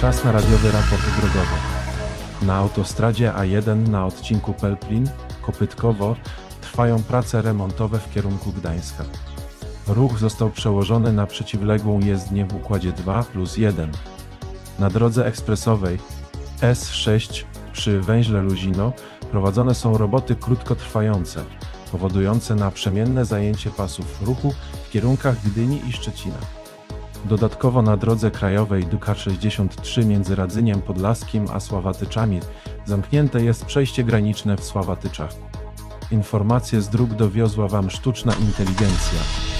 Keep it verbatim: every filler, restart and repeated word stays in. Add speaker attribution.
Speaker 1: Czas na radiowy raport drogowy. Na autostradzie A jeden na odcinku Pelplin-Kopytkowo trwają prace remontowe w kierunku Gdańska. Ruch został przełożony na przeciwległą jezdnię w układzie dwa plus jeden. Na drodze ekspresowej S sześć przy węźle Luzino prowadzone są roboty krótkotrwające, powodujące naprzemienne zajęcie pasów ruchu w kierunkach Gdyni i Szczecina. Dodatkowo na drodze krajowej D K sześćdziesiąt trzy między Radzyniem Podlaskim a Sławatyczami zamknięte jest przejście graniczne w Sławatyczach. Informacje z dróg dowiozła Wam sztuczna inteligencja.